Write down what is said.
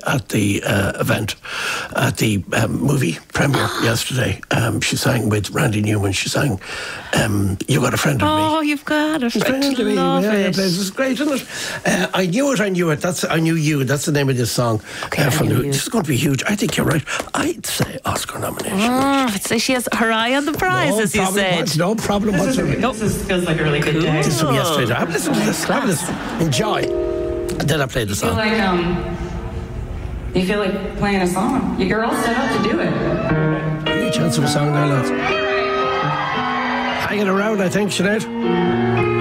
at the event, at the movie premiere yesterday. She sang with Randy Newman. She sang You Got a Friend of Me. Oh, you've got a friend of me. Love it. It's great, isn't it? I knew it. I knew you. That's the name of this song. Okay, This is going to be huge. I think you're right. I'd say Oscar nomination. I'd say she has her eye on the prize, as you said. No problem whatsoever. This feels like a really good day. This is from yesterday. Listen to this. Have this. Enjoy. And then I play the song. You feel like playing a song. Your girl set out to do it. Any chance of a song there, lads? Hanging around, I think, Sinead.